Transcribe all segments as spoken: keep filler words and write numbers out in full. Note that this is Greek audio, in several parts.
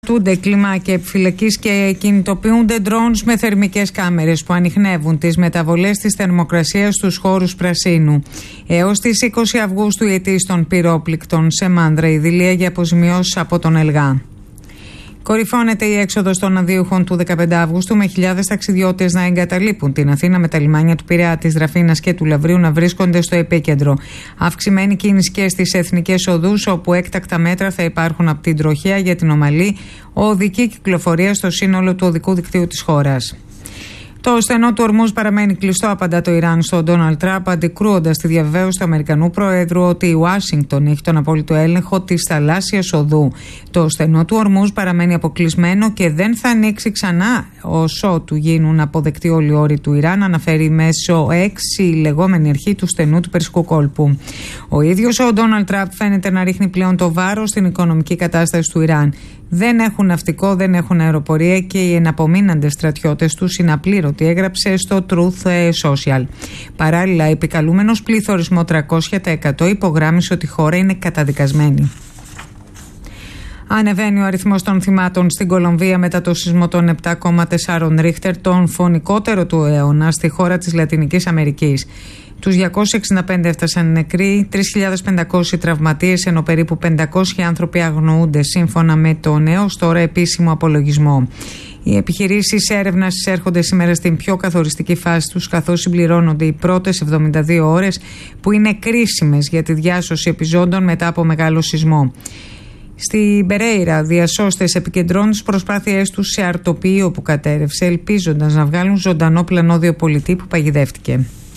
Τούνται κλιμάκια επιφυλακής και κινητοποιούνται drones με θερμικές κάμερες που ανιχνεύουν τις μεταβολές της θερμοκρασίας στους χώρους πρασίνου. Έως τις είκοσι Αυγούστου η αιτής των πυρόπληκτων σε Μάνδρα, η δηλία για αποζημιώσεις από τον ΕΛΓΑ. Κορυφώνεται η έξοδος των αδίουχων του δεκαπέντε Αυγούστου με χιλιάδες ταξιδιώτες να εγκαταλείπουν την Αθήνα με τα λιμάνια του Πειραιά, της Δραφήνας και του Λαυρίου να βρίσκονται στο επίκεντρο. Αυξημένη κίνηση και στις εθνικές οδούς, όπου έκτακτα μέτρα θα υπάρχουν από την τροχέα για την ομαλή οδική κυκλοφορία στο σύνολο του οδικού δικτύου της χώρας. Το στενό του Ορμούζ παραμένει κλειστό, απαντά το Ιράν στον Ντόναλντ Τραμπ, αντικρούοντας τη διαβεβαίωση του Αμερικανού Προέδρου ότι η Ουάσιγκτον έχει τον απόλυτο έλεγχο της θαλάσσιας οδού. Το στενό του Ορμούζ παραμένει αποκλεισμένο και δεν θα ανοίξει ξανά όσο του γίνουν αποδεκτοί όλοι οι όροι του Ιράν, αναφέρει μέσω έξι η λεγόμενη αρχή του στενού του Περσικού κόλπου. Ο ίδιος ο Ντόναλντ Τραμπ φαίνεται να ρίχνει πλέον το βάρος στην οικονομική κατάσταση του Ιράν. Δεν έχουν ναυτικό, δεν έχουν αεροπορία και οι εναπομείναντες στρατιώτες τους είναι απλήρωτοι, έγραψε στο Truth Social. Παράλληλα, επικαλούμενος πληθωρισμό τριακόσια τοις εκατό υπογράμμισε ότι η χώρα είναι καταδικασμένη. Ανεβαίνει ο αριθμός των θυμάτων στην Κολομβία μετά το σεισμό των επτά κόμμα τέσσερα Ρίχτερ, τον φωνικότερο του αιώνα στη χώρα της Λατινικής Αμερικής. Τους διακόσιοι εξήντα πέντε έφτασαν νεκροί, τρεις χιλιάδες πεντακόσιοι τραυματίες, ενώ περίπου πεντακόσιοι άνθρωποι αγνοούνται σύμφωνα με το νέο τώρα επίσημο απολογισμό. Οι επιχειρήσεις έρευνας εισέρχονται σήμερα στην πιο καθοριστική φάση τους, καθώς συμπληρώνονται οι πρώτες εβδομήντα δύο ώρες που είναι κρίσιμες για τη διάσωση επιζώντων μετά από μεγάλο σεισμό. Στην Περέιρα, διασώστες επικεντρώνουν τις προσπάθειές τους σε αρτοποιείο που κατέρευσε, ελπίζοντας να βγάλουν ζωντανό πλανόδιο πολιτή που παγιδεύτηκε.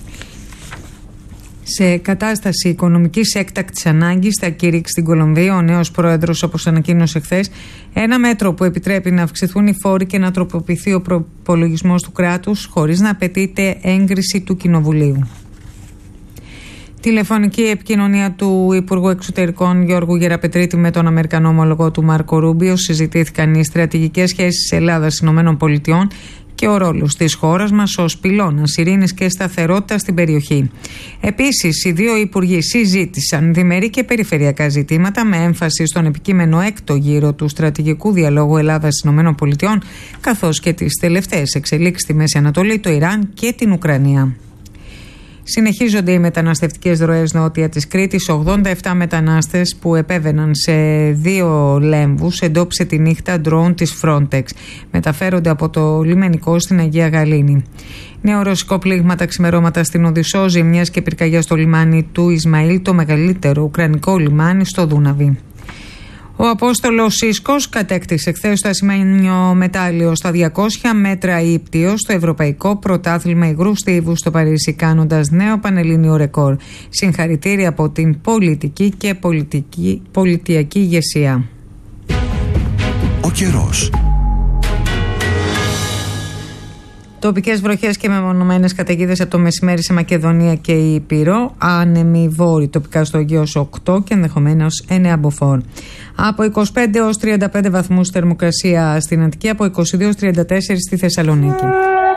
Σε κατάσταση οικονομικής έκτακτης ανάγκης θα κηρύξει στην Κολομβία ο νέος πρόεδρος, όπως ανακοίνωσε χθες, ένα μέτρο που επιτρέπει να αυξηθούν οι φόροι και να τροποποιηθεί ο προϋπολογισμός του κράτους χωρίς να απαιτείται έγκριση του Κοινοβουλίου. Τηλεφωνική επικοινωνία του Υπουργού Εξωτερικών Γιώργου Γεραπετρίτη με τον Αμερικανό ομολογό του Μάρκο Ρούμπιο. Συζητήθηκαν οι στρατηγικές σχέσεις Ελλάδας-ΗΠΑ και ο ρόλος της χώρας μας ως πυλώνας ειρήνης και σταθερότητας στην περιοχή. Επίσης, οι δύο υπουργοί συζήτησαν διμερεί και περιφερειακά ζητήματα με έμφαση στον επικείμενο έκτο γύρο του στρατηγικού διαλόγου Ελλάδας-ΗΠΑ, καθώς και τις τελευταίες εξελίξεις στη Μέση Ανατολή, το Ιράν και την Ουκρανία. Συνεχίζονται οι μεταναστευτικές ροές νότια της Κρήτης. ογδόντα επτά μετανάστες που επέβαιναν σε δύο λέμβους εντόπισε τη νύχτα ντρόουν της Frontex. Μεταφέρονται από το λιμενικό στην Αγία Γαλήνη. Νέο ρωσικό πλήγμα τα ξημερώματα στην Οδυσσό, ζημιές και πυρκαγιά στο λιμάνι του Ισμαήλ, το μεγαλύτερο ουκρανικό λιμάνι στο Δούναβι. Ο Απόστολος Σίσκος κατέκτησε χθες το ασημένιο μετάλλιο στα διακόσια μέτρα ύπτιο στο Ευρωπαϊκό Πρωτάθλημα Υγρού Στίβου στο Παρίσι, κάνοντας νέο πανελλήνιο ρεκόρ. Συγχαρητήρια από την πολιτική και πολιτική, πολιτιακή ηγεσία. Ο καιρός. Τοπικές βροχές και μεμονωμένες καταιγίδες από το μεσημέρι σε Μακεδονία και Ήπειρο. Άνεμοι βόρειοι τοπικά στο Αιγαίος οκτώ και ενδεχομένως εννέα μποφόρ. Από είκοσι πέντε έως τριάντα πέντε βαθμούς θερμοκρασία στην Αττική, από είκοσι δύο έως τριάντα τέσσερα στη Θεσσαλονίκη.